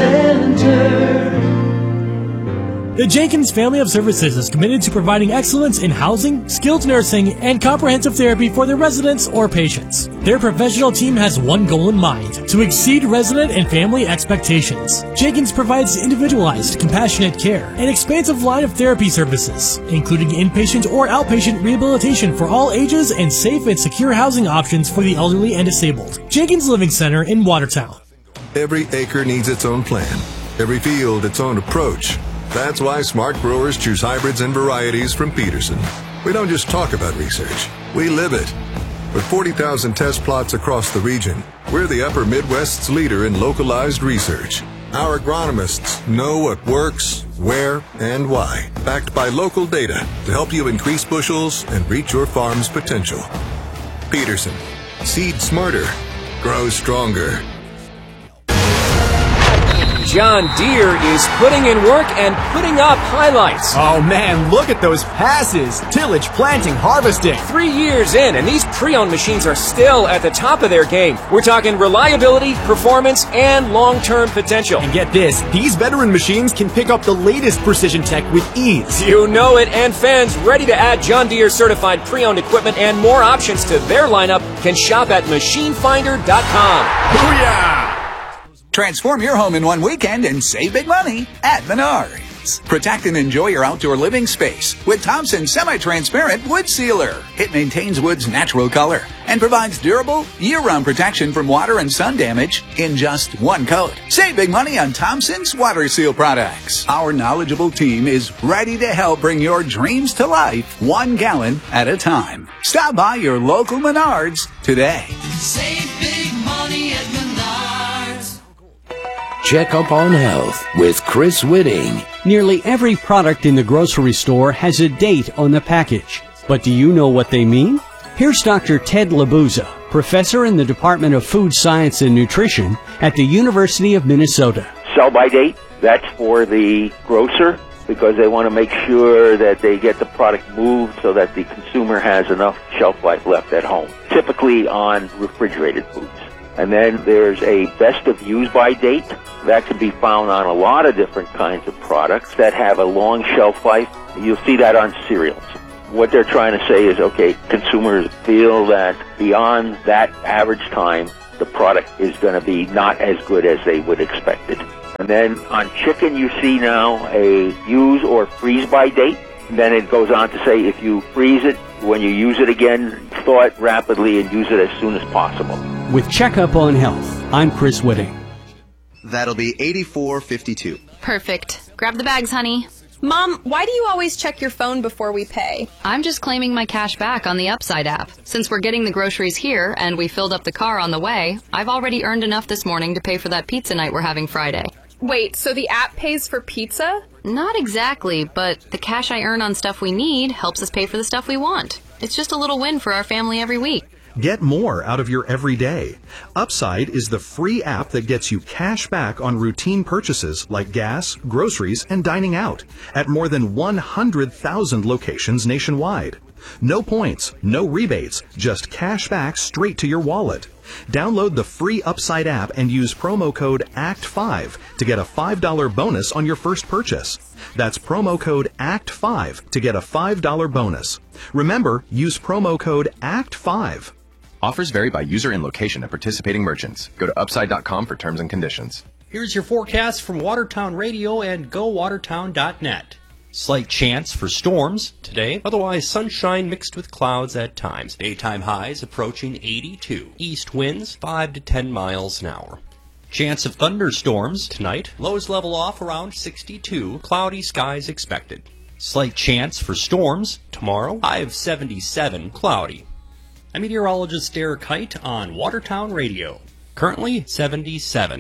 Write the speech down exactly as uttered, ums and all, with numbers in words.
Center. The Jenkins family of services is committed to providing excellence in housing, skilled nursing, and comprehensive therapy for their residents or patients. Their professional team has one goal in mind: to exceed resident and family expectations. Jenkins provides individualized, compassionate care, an expansive line of therapy services, including inpatient or outpatient rehabilitation for all ages and safe and secure housing options for the elderly and disabled. Jenkins Living Center in Watertown. Every acre needs its own plan, every field its own approach. That's why smart growers choose hybrids and varieties from Peterson. We don't just talk about research, we live it. With forty thousand test plots across the region, we're the Upper Midwest's leader in localized research. Our agronomists know what works, where, and why, backed by local data to help you increase bushels and reach your farm's potential. Peterson, seed smarter, grow stronger. John Deere is putting in work and putting up highlights. Oh man, look at those passes. Tillage, planting, harvesting. Three years in, and these pre-owned machines are still at the top of their game. We're talking reliability, performance, and long-term potential. And get this, these veteran machines can pick up the latest precision tech with ease. You know it, and fans ready to add John Deere certified pre-owned equipment and more options to their lineup can shop at machine finder dot com. Booyah! Transform your home in one weekend and save big money at Menards. Protect and enjoy your outdoor living space with Thompson Semi-Transparent Wood Sealer. It maintains wood's natural color and provides durable, year-round protection from water and sun damage in just one coat. Save big money on Thompson's Water Seal products. Our knowledgeable team is ready to help bring your dreams to life one gallon at a time. Stop by your local Menards today. Save big money at Menards. Check up on health with Chris Whitting. Nearly every product in the grocery store has a date on the package. But do you know what they mean? Here's Doctor Ted Labuza, professor in the Department of Food Science and Nutrition at the University of Minnesota. Sell-by date, that's for the grocer because they want to make sure that they get the product moved so that the consumer has enough shelf life left at home, typically on refrigerated foods. And then there's a best of use by date. That can be found on a lot of different kinds of products that have a long shelf life. You'll see that on cereals. What they're trying to say is, okay, consumers feel that beyond that average time, the product is going to be not as good as they would expect it. And then on chicken, you see now a use or freeze by date. And then it goes on to say if you freeze it, when you use it again, thaw it rapidly and use it as soon as possible. With Checkup on Health, I'm Chris Whitting. That'll be eighty-four fifty-two. Perfect. Grab the bags, honey. Mom, why do you always check your phone before we pay? I'm just claiming my cash back on the Upside app. Since we're getting the groceries here and we filled up the car on the way, I've already earned enough this morning to pay for that pizza night we're having Friday. Wait, so the app pays for pizza? Not exactly, but the cash I earn on stuff we need helps us pay for the stuff we want. It's just a little win for our family every week. Get more out of your everyday. Upside is the free app that gets you cash back on routine purchases like gas, groceries, and dining out at more than one hundred thousand locations nationwide. No points, no rebates, just cash back straight to your wallet. Download the free Upside app and use promo code A C T five to get a five dollars bonus on your first purchase. That's promo code A C T five to get a five dollars bonus. Remember, use promo code A C T five. Offers vary by user and location at participating merchants. Go to upside dot com for terms and conditions. Here's your forecast from Watertown Radio and go watertown dot net. Slight chance for storms today, otherwise sunshine mixed with clouds at times. Daytime highs approaching eighty-two. East winds five to ten miles an hour. Chance of thunderstorms tonight. Lows level off around sixty-two. Cloudy skies expected. Slight chance for storms tomorrow. High of seventy-seven. Cloudy. I'm meteorologist Derek Height on Watertown Radio. Currently seventy-seven.